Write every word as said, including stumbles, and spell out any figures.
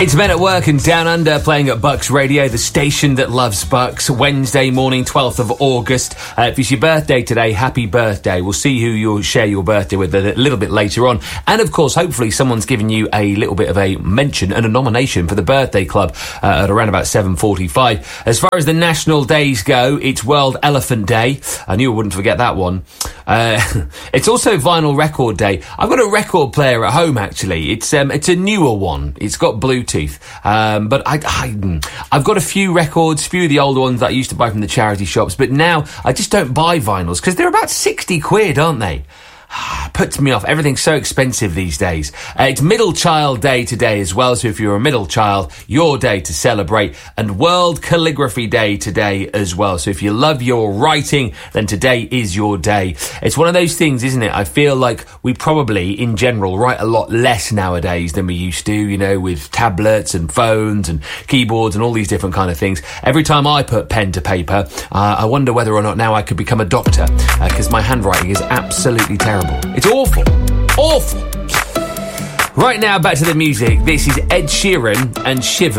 It's Men at Work and Down Under playing at Bucks Radio, the station that loves Bucks. Wednesday morning, twelfth of August. Uh, if it's your birthday today, happy birthday. We'll see who you'll share your birthday with a little bit later on. And of course, hopefully someone's given you a little bit of a mention and a nomination for the birthday club uh, at around about seven forty-five. As far as the national days go, it's World Elephant Day. I knew I wouldn't forget that one. Uh, it's also Vinyl Record Day. I've got a record player at home, actually. It's um, it's a newer one. It's got Bluetooth. Um, but I, I, I've got a few records, few of the older ones that I used to buy from the charity shops, but now I just don't buy vinyls because they're about sixty quid, aren't they? Puts me off. Everything's so expensive these days. Uh, it's Middle Child Day today as well, so if you're a middle child, your day to celebrate. And World Calligraphy Day today as well. So if you love your writing, then today is your day. It's one of those things, isn't it? I feel like we probably, in general, write a lot less nowadays than we used to, you know, with tablets and phones and keyboards and all these different kind of things. Every time I put pen to paper, uh, I wonder whether or not now I could become a doctor, because uh, my handwriting is absolutely terrible. It's awful. Awful. Right now, back to the music. This is Ed Sheeran and Shiver